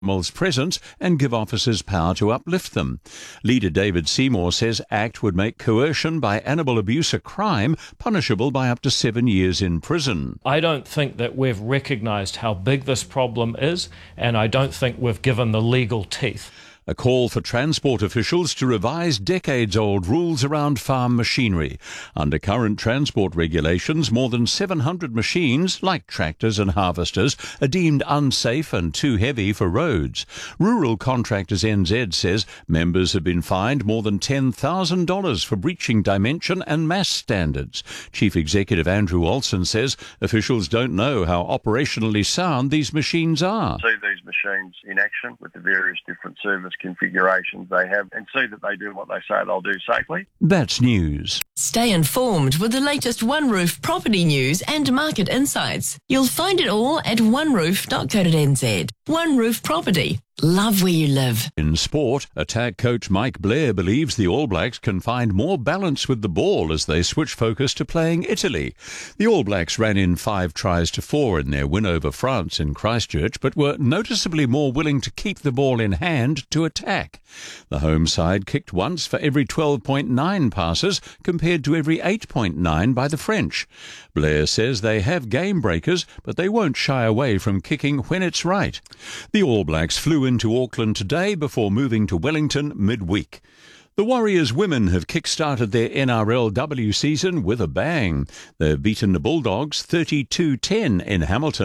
animals' presence and give officers power to uplift them. Leader David Seymour says ACT would make coercion by animal abuse a crime punishable by up to 7 years in prison. I don't think that we've recognised how big this problem is, and I don't think we've given the legal teeth. A call for transport officials to revise decades-old rules around farm machinery. Under current transport regulations, more than 700 machines, like tractors and harvesters, are deemed unsafe and too heavy for roads. Rural Contractors NZ says members have been fined more than $10,000 for breaching dimension and mass standards. Chief Executive Andrew Olsen says officials don't know how operationally sound these machines are. See these machines in action with the various different service configurations they have and see that they do what they say they'll do safely. That's news. Stay informed with the latest One Roof property news and market insights. You'll find it all at oneroof.co.nz. One Roof Property. Love where you live. In sport, attack coach Mike Blair believes the All Blacks can find more balance with the ball as they switch focus to playing Italy. The All Blacks ran in 5 tries to 4 in their win over France in Christchurch, but were noticeably more willing to keep the ball in hand to attack. The home side kicked once for every 12.9 passes compared to every 8.9 by the French. Blair says they have game breakers, but they won't shy away from kicking when it's right. The All Blacks flew into Auckland today before moving to Wellington midweek. The Warriors women have kick-started their NRLW season with a bang. They've beaten the Bulldogs 32-10 in Hamilton.